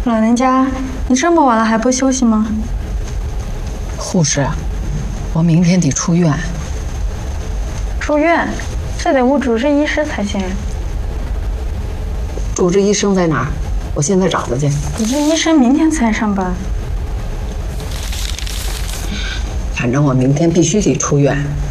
老人家，你这么晚了还不休息吗？ 护士，我明天得出院。 住院，这得问主治医师才行。 主治医生在哪儿？我现在找他去。 主治医生明天才上班。 反正我明天必须得出院。